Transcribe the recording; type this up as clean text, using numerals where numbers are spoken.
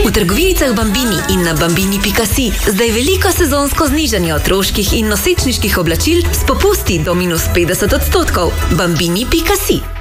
V trgovinicah Bambini in na bambini.si zdaj veliko sezonsko znižanje otroških in nosečniških oblačil s popusti do -50%. Bambini.si